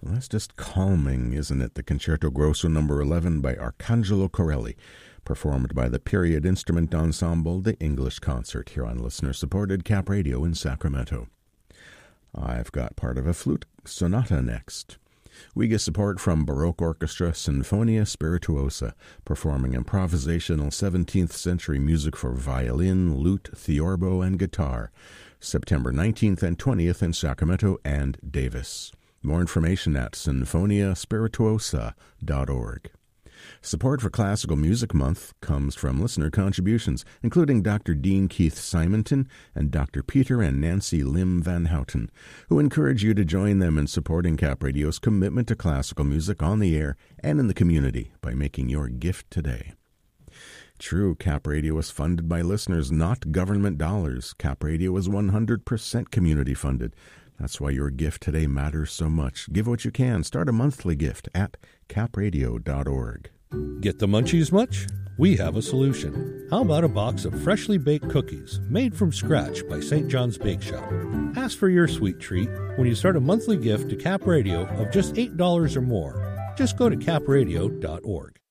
Well, that's just calming, isn't it? The Concerto Grosso No. 11 by Arcangelo Corelli, performed by the Period Instrument Ensemble, the English Concert, here on listener-supported Cap Radio in Sacramento. I've got part of a flute sonata next. We get support from Baroque Orchestra Sinfonia Spirituosa, performing improvisational 17th century music for violin, lute, theorbo, and guitar, September 19th and 20th in Sacramento and Davis. More information at sinfoniaspirituosa.org. Support for Classical Music Month comes from listener contributions, including Dr. Dean Keith Simonton and Dr. Peter and Nancy Lim Van Houten, who encourage you to join them in supporting Cap Radio's commitment to classical music on the air and in the community by making your gift today. True, Cap Radio is funded by listeners, not government dollars. Cap Radio is 100% community funded. That's why your gift today matters so much. Give what you can. Start a monthly gift at capradio.org. Get the munchies much? We have a solution. How about a box of freshly baked cookies made from scratch by St. John's Bake Shop? Ask for your sweet treat when you start a monthly gift to Cap Radio of just $8 or more. Just go to capradio.org.